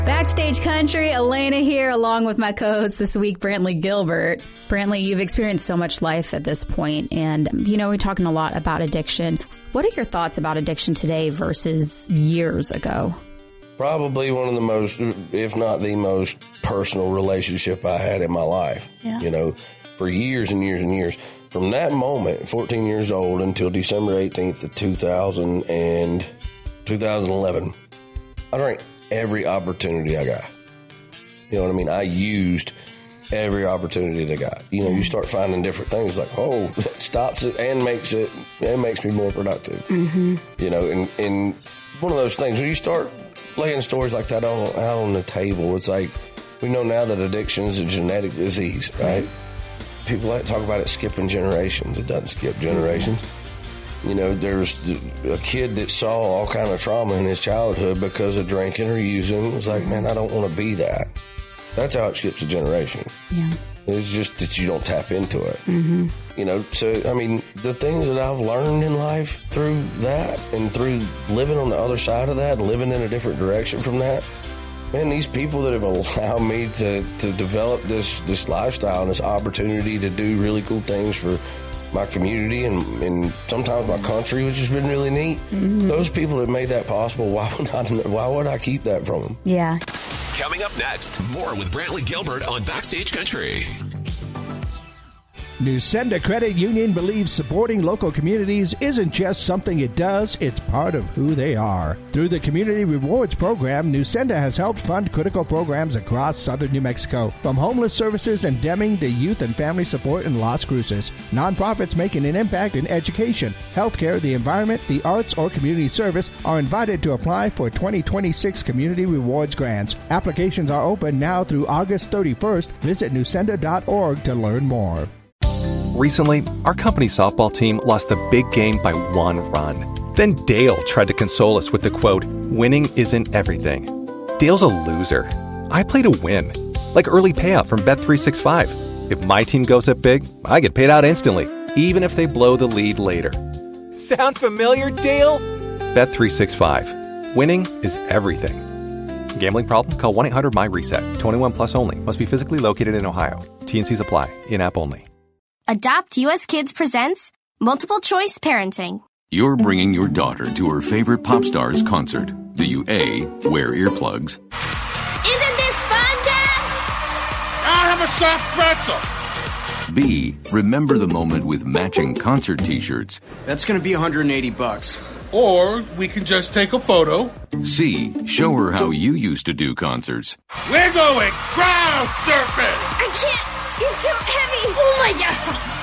Backstage Country, Elena here, along with my co-host this week, Brantley Gilbert. Brantley, you've experienced so much life at this point, and, we're talking a lot about addiction. What are your thoughts about addiction today versus years ago? Probably one of the most, if not the most personal relationship I had in my life. Yeah. For years and years and years. From that moment, 14 years old, until December 18th of 2011, I drank every opportunity I got. You know what I mean? I used every opportunity that I got. You start finding different things like, it stops it and makes me more productive. Mm-hmm. And one of those things, when you start laying stories like that out on the table, it's like, we know now that addiction is a genetic disease, right? People like to talk about it skipping generations. It doesn't skip generations. There's a kid that saw all kind of trauma in his childhood because of drinking or using. It was like, man, I don't want to be that. That's how it skips a generation. Yeah. It's just that you don't tap into it. Mm-hmm. The things that I've learned in life through that and through living on the other side of that and living in a different direction from that, man, these people that have allowed me to develop this lifestyle and this opportunity to do really cool things for my community and sometimes my country, which has been really neat. Mm-hmm. Those people that made that possible, why would I keep that from them? Yeah. Coming up next, more with Brantley Gilbert on Backstage Country. Nusenda Credit Union believes supporting local communities isn't just something it does, it's part of who they are. Through the Community Rewards Program, Nusenda has helped fund critical programs across southern New Mexico, from homeless services in Deming to youth and family support in Las Cruces. Nonprofits making an impact in education, healthcare, the environment, the arts, or community service are invited to apply for 2026 Community Rewards grants. Applications are open now through August 31st. Visit nusenda.org to learn more. Recently, our company's softball team lost the big game by 1 run. Then Dale tried to console us with the quote, "Winning isn't everything." Dale's a loser. I play to win, like early payout from Bet365. If my team goes up big, I get paid out instantly, even if they blow the lead later. Sound familiar, Dale? Bet365. Winning is everything. Gambling problem? Call 1-800-MY-RESET. 21 plus only. Must be physically located in Ohio. T&Cs apply. In-app only. Adopt US Kids presents Multiple Choice Parenting. You're bringing your daughter to her favorite pop star's concert. Do you A, wear earplugs? Isn't this fun, Dad? I'll have a soft pretzel. B, remember the moment with matching concert t-shirts. That's going to be $180. Or we can just take a photo. C, show her how you used to do concerts. We're going crowd surfing. I can't. It's too heavy. Oh, my God.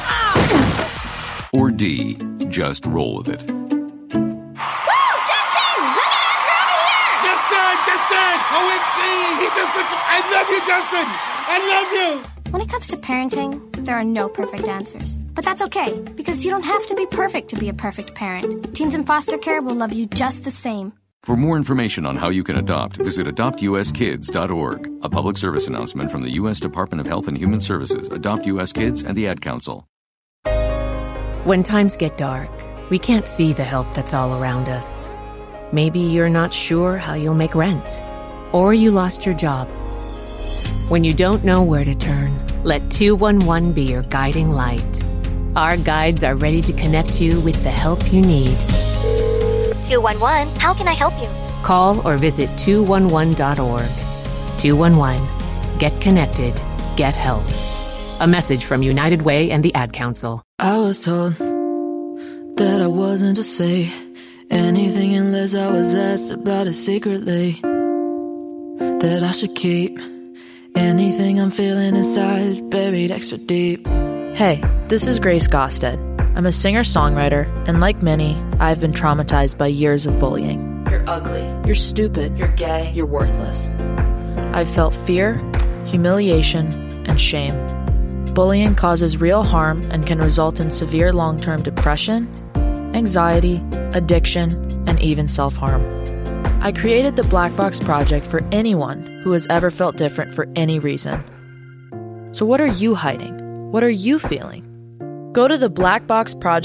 Or D, just roll with it. Woo! Justin! Look at us. We're over here. Justin! OMG! I love you, Justin! I love you! When it comes to parenting, there are no perfect answers. But that's okay, because you don't have to be perfect to be a perfect parent. Teens in foster care will love you just the same. For more information on how you can adopt, visit adoptuskids.org. A public service announcement from the U.S. Department of Health and Human Services, Adopt U.S. Kids, and the Ad Council. When times get dark, we can't see the help that's all around us. Maybe you're not sure how you'll make rent, or you lost your job. When you don't know where to turn, let 211 be your guiding light. Our guides are ready to connect you with the help you need. 211, how can I help you? Call or visit 211.org. 211. Get connected. Get help. A message from United Way and the Ad Council. I was told that I wasn't to say anything unless I was asked about it secretly. That I should keep anything I'm feeling inside buried extra deep. Hey, this is Grace Gosted. I'm a singer-songwriter, and like many, I've been traumatized by years of bullying. You're ugly. You're stupid. You're gay. You're worthless. I've felt fear, humiliation, and shame. Bullying causes real harm and can result in severe long-term depression, anxiety, addiction, and even self-harm. I created the Black Box Project for anyone who has ever felt different for any reason. So what are you hiding? What are you feeling? Go to the Black Box Project